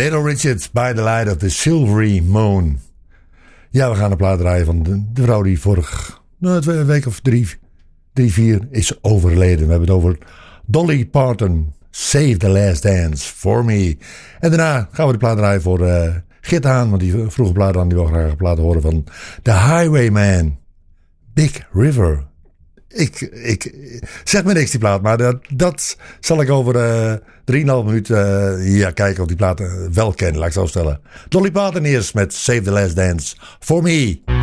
Little Richard, By the Light of the Silvery Moon. Ja, we gaan een plaat draaien van de vrouw die een week of drie, vier is overleden. We hebben het over Dolly Parton. Save the Last Dance for Me. En daarna gaan we de plaat draaien voor Git Haan. Want die vroege plaat aan, die wil graag een plaat horen van The Highwayman. Big River. Ik zeg me niks die plaat, maar dat zal ik over 3,5 minuut kijken of die plaat wel kennen, laat ik zo stellen. Dolly Parton eerst met Save the Last Dance for Me.